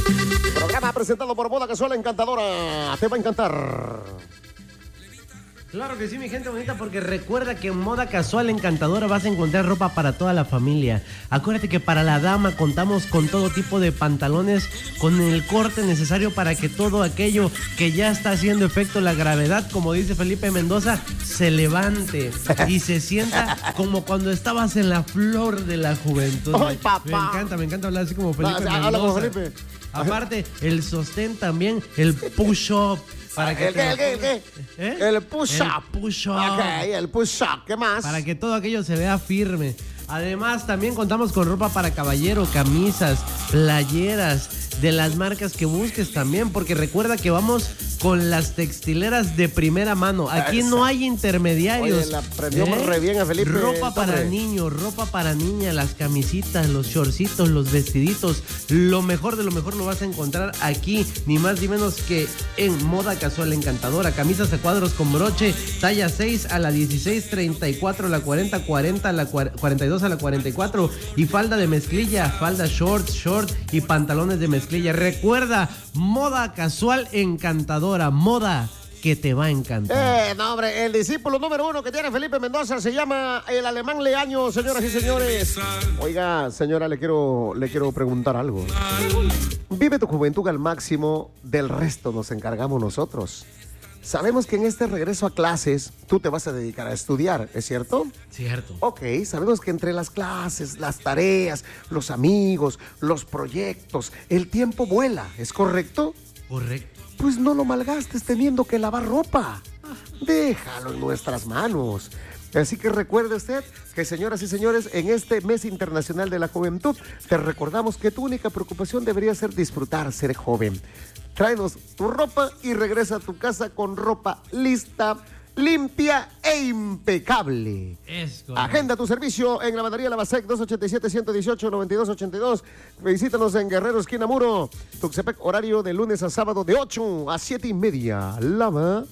Programa presentado por Moda Casual Encantadora. Te va a encantar. Claro que sí, mi gente bonita, porque recuerda que en Moda Casual Encantadora vas a encontrar ropa para toda la familia. Acuérdate que para la dama contamos con todo tipo de pantalones con el corte necesario para que todo aquello que ya está haciendo efecto la gravedad, como dice Felipe Mendoza, se levante y se sienta como cuando estabas en la flor de la juventud. ¡Ay, papá! Me encanta hablar así como Felipe Mendoza. Habla como Felipe. Aparte, el sostén también, el push-up. Para que ¿El qué? ¿Eh? El push-up. El push-up. Ok, el push-up. ¿Qué más? Para que todo aquello se vea firme. Además, también contamos con ropa para caballero, camisas, playeras, de las marcas que busques también, porque recuerda que vamos con las textileras de primera mano. Aquí no hay intermediarios. Oye, la prendió re bien a Felipe. Ropa para niños, ropa para niña, las camisitas, los shortcitos, los vestiditos. Lo mejor de lo mejor lo vas a encontrar aquí, ni más ni menos que en Moda Casual Encantadora. Camisas a cuadros con broche, talla 6 a la 16, 34 a la 40, 40 a la 42 a la 44. Y falda de mezclilla, falda short y pantalones de mezclilla. Recuerda, Moda Casual Encantadora, moda que te va a encantar. No, hombre, el discípulo número 1 que tiene Felipe Mendoza se llama el Alemán Leaño, señoras y señores. Oiga, señora, le quiero preguntar algo. Vive tu juventud al máximo, del resto nos encargamos nosotros. Sabemos que en este regreso a clases tú te vas a dedicar a estudiar, ¿es cierto? Cierto. Ok, sabemos que entre las clases, las tareas, los amigos, los proyectos, el tiempo vuela, ¿es correcto? Correcto. Pues no lo malgastes teniendo que lavar ropa. Déjalo en nuestras manos. Así que recuerde usted que, señoras y señores, en este mes internacional de la juventud, te recordamos que tu única preocupación debería ser disfrutar, ser joven. Tráenos tu ropa y regresa a tu casa con ropa lista, limpia e impecable. Agenda tu servicio en Lavandería Lavasec, 287-118-9282. Visítanos en Guerrero, esquina Muro, Tuxtepec, horario de lunes a sábado de 8 a 7:30. Lavasec.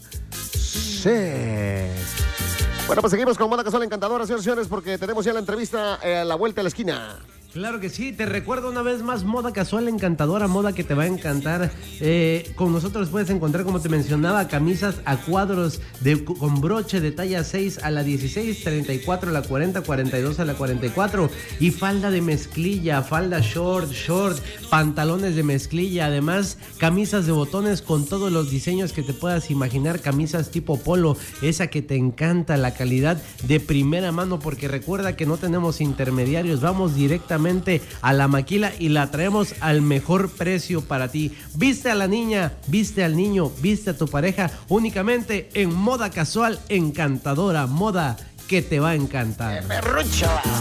Bueno, pues seguimos con Moda Casual Encantadora, señores y señores, porque tenemos ya la entrevista a la vuelta a la esquina. Claro que sí, te recuerdo una vez más, Moda Casual Encantadora, moda que te va a encantar. Con nosotros puedes encontrar, como te mencionaba, camisas a cuadros con broche de talla 6 a la 16, 34 a la 40, 42 a la 44. Y falda de mezclilla, falda short, pantalones de mezclilla. Además, camisas de botones con todos los diseños que te puedas imaginar. Camisas tipo polo, esa que te encanta, la calidad de primera mano, porque recuerda que no tenemos intermediarios, vamos directamente a la maquila y la traemos al mejor precio para ti. Viste a la niña, viste al niño, viste a tu pareja, únicamente en Moda Casual Encantadora, moda que te va a encantar. ¡Perrucho!